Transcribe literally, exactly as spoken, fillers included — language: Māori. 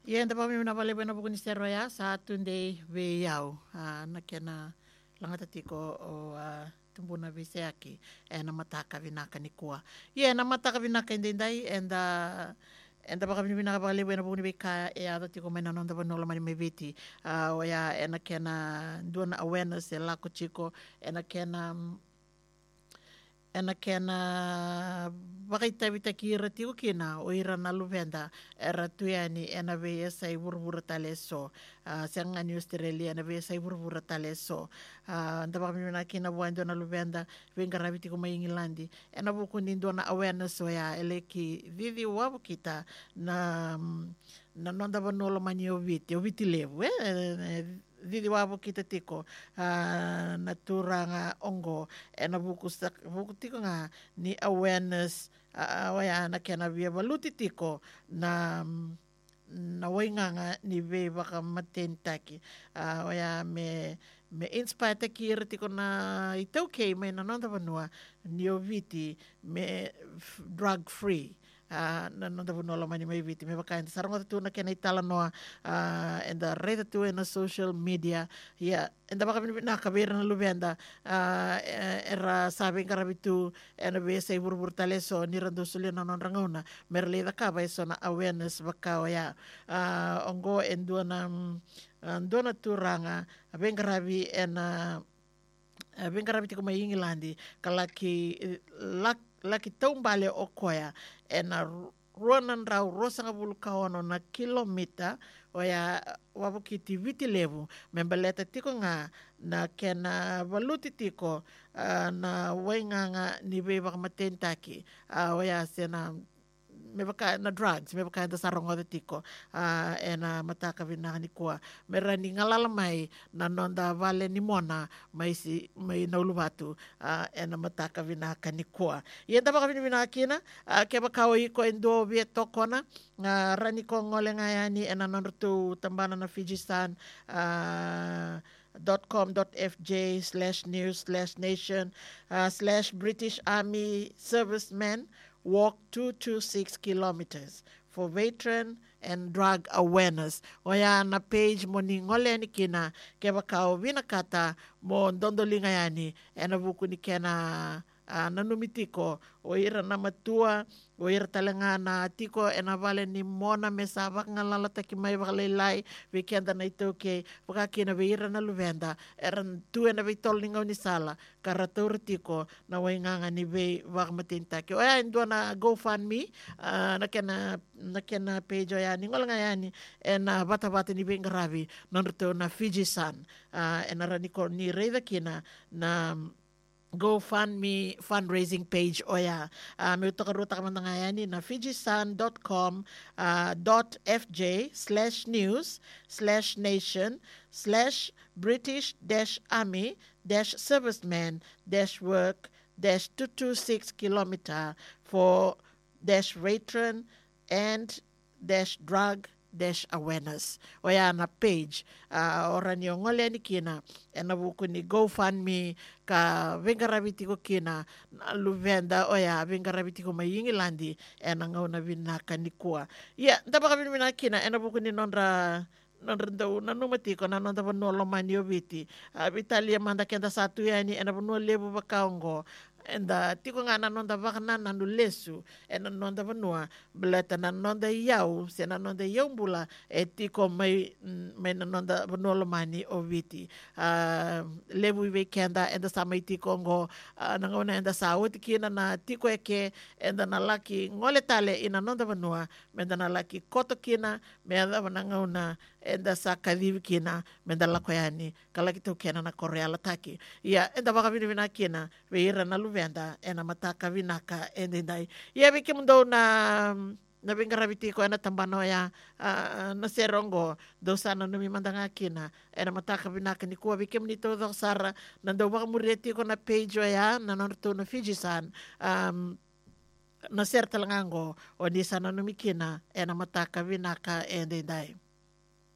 Ia nda pa mi na vale bena buku ni stero ya sa tunde ve yau uh, na kena langata tiko o uh, tumbuna viseaki e na mataka vinaka ni kua. Ia na mataka vinaka indendai enda enda baka mi vinaka vale bena buku ni veka e ada tiko mena nonda vanola mani me viti uh, o ya e na kena duana awareness e lako chiko e na kena ena kena wakaita vita ki ira tiu kina o ira na luvenda era tuiani ena ve esa i vurvura tale so uh, sianga ni Australia ena ve esa i vurvura tale so uh, nda baka mina kina buan na luvenda venga raviti ko mai Ingilandi ena buku ni dona awareness so ya ele ki vivi wabu kita na na nonda vanolo mani o viti o viti levu eh Didi wapo kita tiko uh, na turanga ongo e na buku, sak, buku tiko nga ni awareness uh, waya na kena via valuti tiko na na wainga nga ni ve baka matentaki uh, waya me me inspire te ki tiko na i tau kei mai na nonda vanua ni o viti me drug free uh, na nonda vanola mani mai viti me baka saranga tu na kena itala noa uh, and the rate tu na social media ya yeah. Enda baka na kabera na luvenda uh, era sabe karabitu ena besa iburbur taleso ni rando sulia na nonrangauna merle da kaba eso na awareness baka ya uh, ongo endua na ndona turanga bengarabi ena bengarabi tiko mai Ingilandi kalaki lak laki taumbale o koya ena ruanan rau rosanga bulu kaono na kilomita o ya wabu kiti viti levu membeleta tiko nga na kena valuti tiko uh, na wainganga ni beba matentaki uh, o ya sena me baka na drugs me baka da sarongo de tiko uh, e na mataka vina ni kua me rani ngalala mai na nonda vale ni mona mai si mai na uluvatu uh, e na mataka vina ni kua i enda baka vina vina kina uh, ke baka o iko endo vie tokona uh, rani ko ngole ngayani e na nonrutu tambana na Fijisan uh, dot com dot f j slash news slash nation uh, slash British Army servicemen walk two hundred twenty-six kilometers for veteran and drug awareness. Oya na page mo ni ngole ni kina keba kao vina kata mo ndondolinga yani ena buku ni kena uh, nanumitiko o ira na matua o ira talanga na tiko ena vale ni mona mesabak ngalala taki mai vakalelai weekenda na ito ke baka kina we ira na luvenda eran tu ena we tol ningaw ni sala karatur tiko na wainganga ni we wakamatinta ke oya indua na GoFundMe uh, na kena na kena page oya ningol nga yani ena bata bata ni we ngarabi nanuto na Fijisan uh, ena raniko ni reida kina na GoFundMe fundraising page oya uh, may utakaruta ka man ngayani na fijisan dot com uh, dot f j slash news slash nation slash British dash army dash serviceman dash work dash two hundred twenty-six kilometer for dash veteran and dash drug dash awareness oya na page uh, ora ni ngole ni kina ena buku ni GoFundMe ka vengarabiti ko kina na luvenda oya vengarabiti ko mai Ingilandi ena ngauna vinaka ni kua ya yeah, ndaba ka vinaka kina ena buku ni nondra nondrendo na numatiko na nonda vanolo mani obiti uh, Italia manda kenda satu yani ena vanolo lebu bakaongo enda tiko nga nanonda vakana nanu lesu e nanonda vanua beleta nanonda yau se nanonda yau bula e tiko mai mai nanonda vanolo mani o viti uh, lebu iwe kenda enda sama i tiko ngo uh, nangona enda sawo tikina na tiko eke enda na laki ngole tale ina nanonda vanua menda na laki koto kina menda vanangona enda sa kadivi kina menda lako yani kala kitu kena na korea lataki ya enda baka vini vina kina veira na luvenda ena mataka vinaka endendai ya viki mundo na na vingaraviti ko ena tambano ya uh, na serongo do sana no mi mandanga kina ena mataka vinaka ni kuwa viki mnito do sara nando baka mureti ko na page ya na norto na Fijisan um, na serta langango o di sana no mikina ena mataka vinaka endendai